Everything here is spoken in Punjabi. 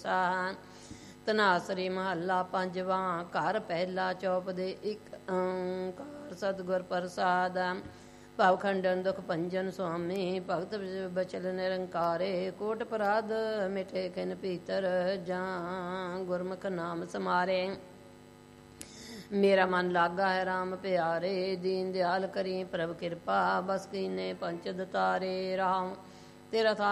ਵਸਾ। ਧਨਾਸਰੀ ਮਹੱਲਾ ਪੰਜਵਾਂ। ਘਰ ਪਹਿਲਾ ਚੌਪ ਦੇ ਇੱਕ ਓਂਕਾਰ ਸਤਿਗੁਰ ਪ੍ਰਸਾਦ। ਭਵ ਖੰਡਨ ਦੁਖ ਭੰਜਨ ਸੁਆਮੀ ਭਗਤ ਬਚਲ ਨਿਰੰਕਾਰੇ। ਕੋਟ ਅਪਰਾਧ ਮਿਟੇ ਕਿਨ ਭੀਤਰ ਜਾਂ ਗੁਰਮੁਖ ਨਾਮ ਸਮਾਰੇ। ਮੇਰਾ ਮਨ ਲਾਗਾ ਹੈ ਰਾਮ ਪਿਆਰੇ ਦੀਨ ਦਿਆਲ ਕਰੀ ਪ੍ਰਭ ਕਿਰਪਾ ਬਸ ਕੀਨੇ ਪੰਚ ਦਤਾਰੇ। ਰਾਮ ਤੇਰਾ